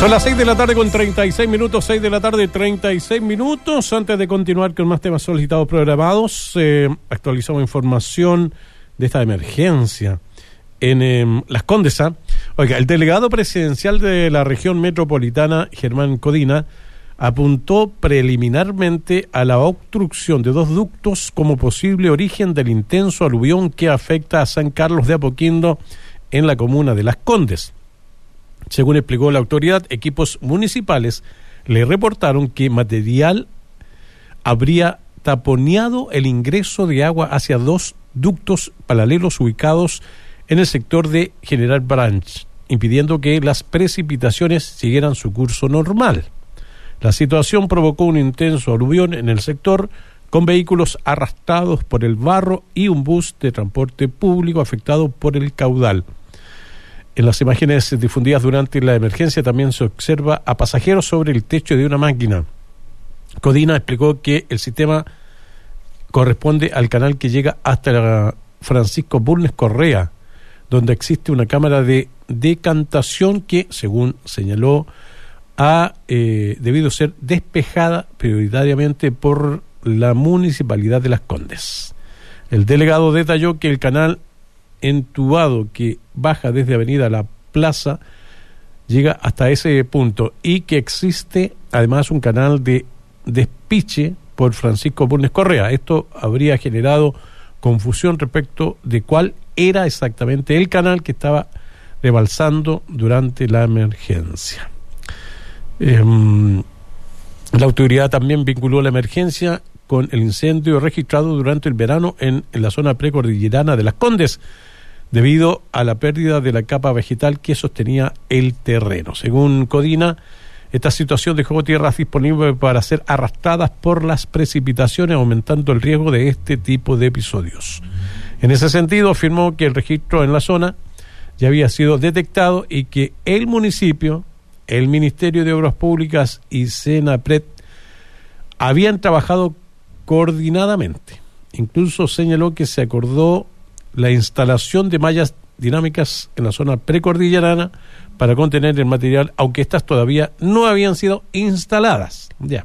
Son las 6 de la tarde con 36 minutos, 6 de la tarde 36 minutos. Antes de continuar con más temas solicitados programados, actualizamos información de esta emergencia en Las Condes. Oiga, el delegado presidencial de la región metropolitana, Germán Codina, apuntó preliminarmente a la obstrucción de 2 ductos como posible origen del intenso aluvión que afecta a San Carlos de Apoquindo en la comuna de Las Condes. Según explicó la autoridad, equipos municipales le reportaron que material habría taponeado el ingreso de agua hacia 2 ductos paralelos ubicados en el sector de General Branch, impidiendo que las precipitaciones siguieran su curso normal. La situación provocó un intenso aluvión en el sector, con vehículos arrastrados por el barro y un bus de transporte público afectado por el caudal. En las imágenes difundidas durante la emergencia también se observa a pasajeros sobre el techo de una máquina. Codina explicó que el sistema corresponde al canal que llega hasta Francisco Bulnes Correa, donde existe una cámara de decantación que, según señaló, ha debido ser despejada prioritariamente por la Municipalidad de Las Condes. El delegado detalló que el canal entubado que baja desde Avenida La Plaza llega hasta ese punto y que existe además un canal de despiche por Francisco Bulnes Correa. Esto habría generado confusión respecto de cuál era exactamente el canal que estaba rebalsando durante la emergencia. La autoridad también vinculó la emergencia con el incendio registrado durante el verano en la zona precordillerana de Las Condes, debido a la pérdida de la capa vegetal que sostenía el terreno. Según Codina, esta situación dejó tierras disponibles para ser arrastradas por las precipitaciones, aumentando el riesgo de este tipo de episodios. En ese sentido, afirmó que el registro en la zona ya había sido detectado y que el municipio, el Ministerio de Obras Públicas y Senapred habían trabajado coordinadamente. Incluso señaló que se acordó la instalación de mallas dinámicas en la zona precordillerana para contener el material, aunque estas todavía no habían sido instaladas. Ya.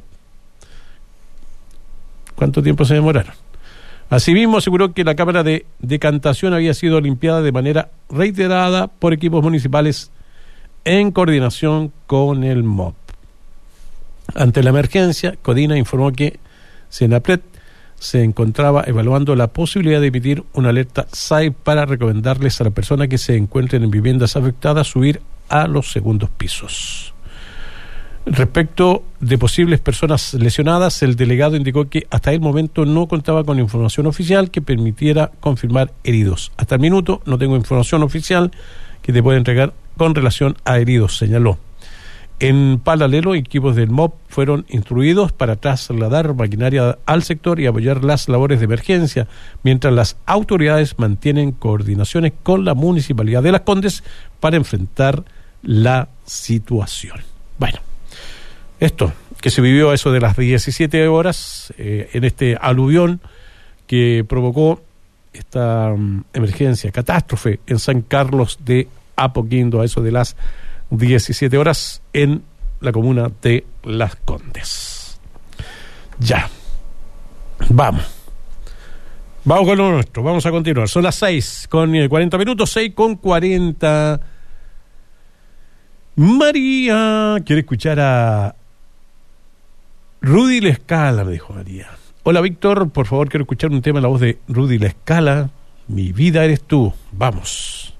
¿Cuánto tiempo se demoraron? Asimismo, aseguró que la cámara de decantación había sido limpiada de manera reiterada por equipos municipales en coordinación con el MOP. Ante la emergencia, Codina informó que Senapred se encontraba evaluando la posibilidad de emitir una alerta SAI para recomendarles a las personas que se encuentren en viviendas afectadas subir a los segundos pisos. Respecto de posibles personas lesionadas, el delegado indicó que hasta el momento no contaba con información oficial que permitiera confirmar heridos. Hasta el minuto no tengo información oficial que te pueda entregar con relación a heridos, señaló. En paralelo, equipos del MOP fueron instruidos para trasladar maquinaria al sector y apoyar las labores de emergencia, mientras las autoridades mantienen coordinaciones con la Municipalidad de Las Condes para enfrentar la situación. Bueno, esto que se vivió a eso de las 17 horas en este aluvión que provocó esta emergencia, catástrofe en San Carlos de Apoquindo a eso de las 17 horas en la comuna de Las Condes. Ya. Vamos con lo nuestro, vamos a continuar. Son las 6 con 40 minutos, 6 con 40. María quiere escuchar a Rudy La Scala, me dijo María. Hola Víctor, por favor quiero escuchar un tema en la voz de Rudy La Scala. Mi vida eres tú. Vamos.